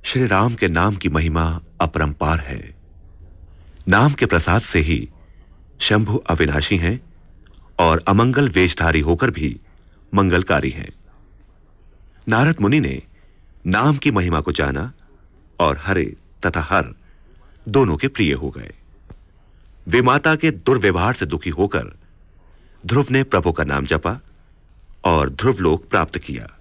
श्री राम के नाम की महिमा अपरंपार है। नाम के प्रसाद से ही शंभु अविनाशी हैं और अमंगल वेशधारी होकर भी मंगलकारी हैं। नारद मुनि ने नाम की महिमा को जाना और हरे तथा हर दोनों के प्रिय हो गए। वे माता के दुर्व्यवहार से दुखी होकर ध्रुव ने प्रभु का नाम जपा और ध्रुवलोक प्राप्त किया।